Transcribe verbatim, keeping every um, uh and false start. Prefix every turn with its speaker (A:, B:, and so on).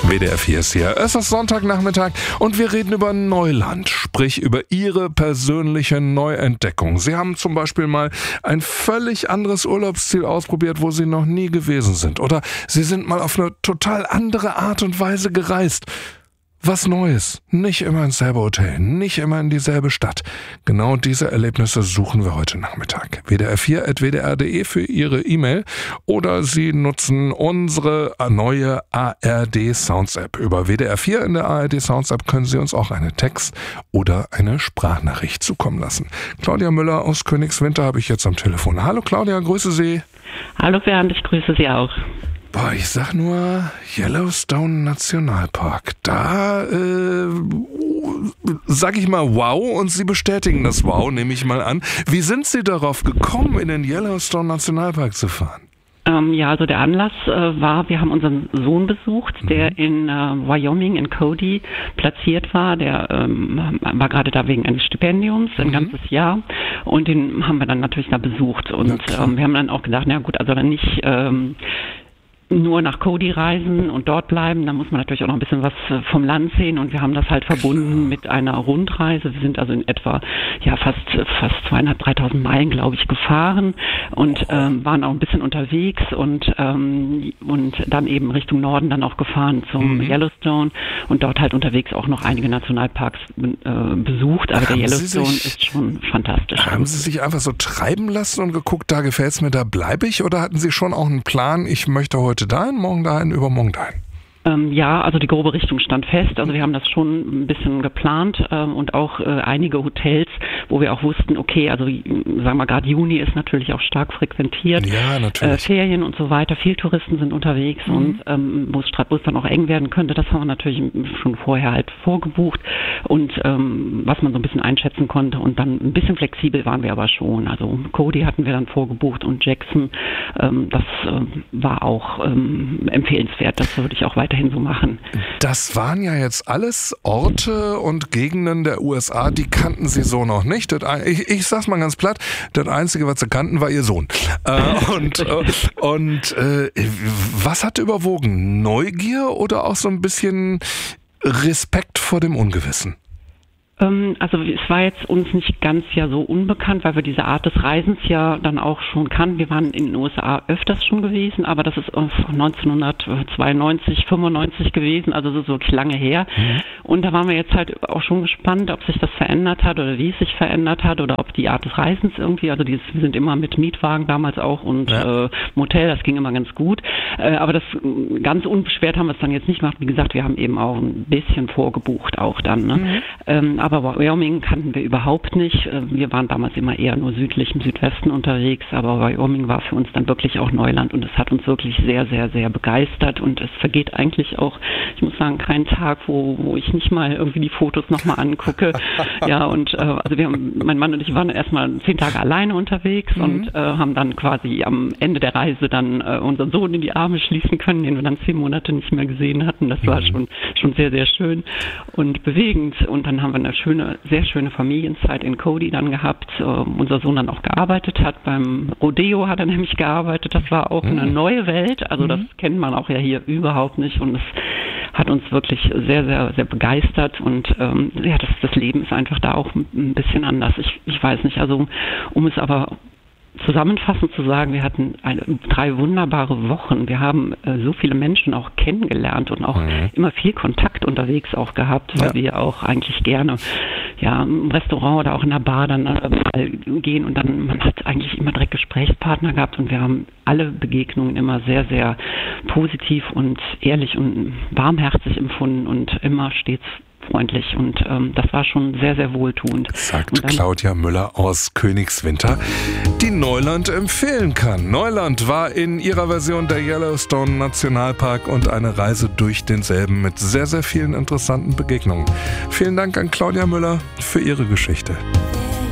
A: W D R vier ist hier. Es ist Sonntagnachmittag und wir reden über Neuland, sprich über Ihre persönliche Neuentdeckung. Sie haben zum Beispiel mal ein völlig anderes Urlaubsziel ausprobiert, wo Sie noch nie gewesen sind. Oder Sie sind mal auf eine total andere Art und Weise gereist. Was Neues, nicht immer ins selbe Hotel, nicht immer in dieselbe Stadt. Genau diese Erlebnisse suchen wir heute Nachmittag. w d r vier at w d r punkt d e für Ihre E-Mail oder Sie nutzen unsere neue A R D Sounds App. Über W D R vier in der A R D Sounds App können Sie uns auch eine Text- oder eine Sprachnachricht zukommen lassen. Claudia Müller aus Königswinter habe ich jetzt am Telefon. Hallo Claudia, grüße Sie.
B: Hallo Bernd, ich grüße Sie auch.
A: Boah, ich sag nur Yellowstone Nationalpark. Da äh, sag ich mal wow und Sie bestätigen das wow, nehme ich mal an. Wie sind Sie darauf gekommen, in den Yellowstone Nationalpark zu fahren?
B: Ähm, ja, also der Anlass äh, war, wir haben unseren Sohn besucht, der mhm. in äh, Wyoming, in Cody, platziert war. Der ähm, war gerade da wegen eines Stipendiums, ein mhm. ganzes Jahr. Und den haben wir dann natürlich da besucht. Und ähm, wir haben dann auch gedacht, na gut, also dann nicht... Ähm, nur nach Cody reisen und dort bleiben, da muss man natürlich auch noch ein bisschen was vom Land sehen und wir haben das halt verbunden mit einer Rundreise. Wir sind also in etwa ja fast fast zweieinhalb, dreitausend Meilen, glaube ich, gefahren und ähm, waren auch ein bisschen unterwegs und ähm, und dann eben Richtung Norden dann auch gefahren zum mhm. Yellowstone und dort halt unterwegs auch noch einige Nationalparks äh, besucht, aber haben der Yellowstone sich, ist schon fantastisch.
A: Haben Sie sich einfach so treiben lassen und geguckt, da gefällt's mir, da bleibe ich, oder hatten Sie schon auch einen Plan, ich möchte heute dahin, morgen dahin, übermorgen dahin?
B: Ähm, ja, also die grobe Richtung stand fest. Also wir haben das schon ein bisschen geplant ähm, und auch äh, einige Hotels, wo wir auch wussten, okay, also sagen wir gerade Juni ist natürlich auch stark frequentiert.
A: Ja, natürlich.
B: Äh, Ferien und so weiter, viel Touristen sind unterwegs mhm. und ähm, wo es dann auch eng werden könnte, das haben wir natürlich schon vorher halt vorgebucht und ähm, was man so ein bisschen einschätzen konnte und dann ein bisschen flexibel waren wir aber schon. Also Cody hatten wir dann vorgebucht und Jackson, ähm, das ähm, war auch ähm, empfehlenswert, das würde ich auch weiter so machen.
A: Das waren ja jetzt alles Orte und Gegenden der U S A, die kannten Sie so noch nicht. Das, ich, ich sag's mal ganz platt, das Einzige, was Sie kannten, war Ihr Sohn. Äh, und äh, und äh, was hat überwogen? Neugier oder auch so ein bisschen Respekt vor dem Ungewissen?
B: Also es war jetzt uns nicht ganz ja so unbekannt, weil wir diese Art des Reisens ja dann auch schon kannten. Wir waren in den U S A öfters schon gewesen, aber das ist neunzehnhundertzweiundneunzig, fünfundneunzig gewesen, also so wirklich lange her. Mhm. Und da waren wir jetzt halt auch schon gespannt, ob sich das verändert hat oder wie es sich verändert hat oder ob die Art des Reisens irgendwie, also dieses, wir sind immer mit Mietwagen damals auch und ja. äh, Motel, das ging immer ganz gut. Äh, aber das ganz unbeschwert haben wir es dann jetzt nicht gemacht. Wie gesagt, wir haben eben auch ein bisschen vorgebucht auch dann. Ne? Mhm. Ähm, aber Wyoming kannten wir überhaupt nicht. Wir waren damals immer eher nur südlich im Südwesten unterwegs, aber Wyoming war für uns dann wirklich auch Neuland und es hat uns wirklich sehr, sehr, sehr begeistert und es vergeht eigentlich auch, ich muss sagen, kein Tag, wo, wo ich nicht mal irgendwie die Fotos nochmal angucke. Ja, und äh, also wir haben, mein Mann und ich waren erstmal zehn Tage alleine unterwegs mhm. und äh, haben dann quasi am Ende der Reise dann äh, unseren Sohn in die Arme schließen können, den wir dann zehn Monate nicht mehr gesehen hatten. Das war schon, schon sehr, sehr schön und bewegend und dann haben wir eine schöne, sehr schöne Familienzeit in Cody dann gehabt. Uh, unser Sohn dann auch gearbeitet hat. Beim Rodeo hat er nämlich gearbeitet. Das war auch mhm. eine neue Welt. Also mhm. das kennt man auch ja hier überhaupt nicht. Und es hat uns wirklich sehr, sehr, sehr begeistert. Und ähm, ja, das, das Leben ist einfach da auch ein bisschen anders. Ich, ich weiß nicht. Also um es aber zusammenfassend zu sagen, wir hatten eine, drei wunderbare Wochen. Wir haben äh, so viele Menschen auch kennengelernt und auch mhm. immer viel Kontakt unterwegs auch gehabt, weil ja. wir auch eigentlich gerne ja, im Restaurant oder auch in der Bar dann äh, gehen und dann, man hat eigentlich immer direkt Gesprächspartner gehabt und wir haben alle Begegnungen immer sehr, sehr positiv und ehrlich und warmherzig empfunden und immer stets freundlich und ähm, das war schon sehr, sehr wohltuend.
A: Sagt dann, Claudia Müller aus Königswinter, die Neuland empfehlen kann. Neuland war in ihrer Version der Yellowstone Nationalpark und eine Reise durch denselben mit sehr, sehr vielen interessanten Begegnungen. Vielen Dank an Claudia Müller für ihre Geschichte.